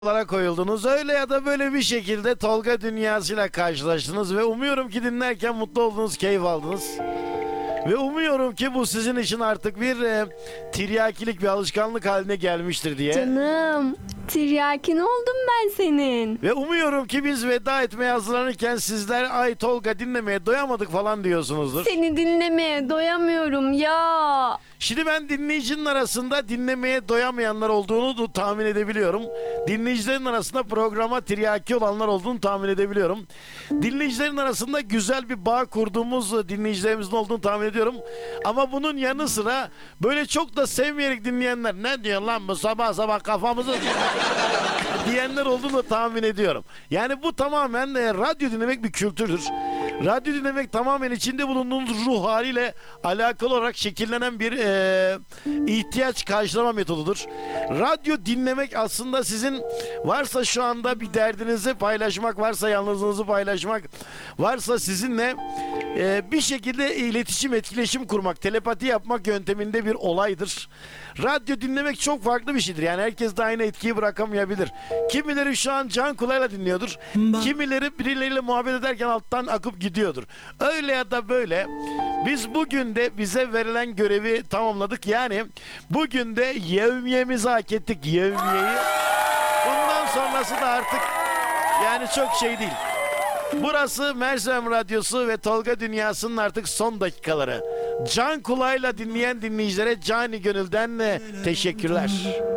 Olarak koyuldunuz. Öyle ya da böyle bir şekilde Tolga dünyasıyla karşılaştınız ve umuyorum ki dinlerken mutlu oldunuz, keyif aldınız. Ve umuyorum ki bu sizin için artık bir tiryakilik, bir alışkanlık haline gelmiştir diye. Canım, tiryakin oldum ben senin. Ve umuyorum ki biz veda etmeye hazırlanırken sizler ay Tolga dinlemeye doyamadık falan diyorsunuzdur. Seni dinlemeye doyamıyorum ya. Şimdi ben dinleyicinin arasında dinlemeye doyamayanlar olduğunu da tahmin edebiliyorum. Dinleyicilerin arasında programa tiryaki olanlar olduğunu tahmin edebiliyorum. Dinleyicilerin arasında güzel bir bağ kurduğumuz dinleyicilerimizin olduğunu tahmin ediyorum. Ama bunun yanı sıra böyle çok da sevmeyerek dinleyenler, ne diyor lan bu sabah sabah kafamızı diyenler olduğunu da tahmin ediyorum. Yani bu tamamen radyo dinlemek bir kültürdür. Radyo dinlemek tamamen içinde bulunduğunuz ruh haliyle alakalı olarak şekillenen bir ihtiyaç karşılama metodudur. Radyo dinlemek aslında sizin varsa şu anda bir derdinizi paylaşmak, varsa yalnızlığınızı paylaşmak, varsa sizinle bir şekilde iletişim, etkileşim kurmak, telepati yapmak yönteminde bir olaydır. Radyo dinlemek çok farklı bir şeydir. Yani herkes de aynı etkiyi bırakamayabilir. Kimileri şu an can kulağıyla dinliyordur. Kimileri birileriyle muhabbet ederken alttan akıp gidiyordur. Öyle ya da böyle biz bugün de bize verilen görevi tamamladık. Yani bugün de yevmiyemizi hak ettik. Yevmiyeyi. Bundan sonrası da artık yani çok şey değil. Burası Mersem Radyosu ve Tolga Dünyası'nın artık son dakikaları. Can kulağıyla dinleyen dinleyicilere cani gönülden teşekkürler.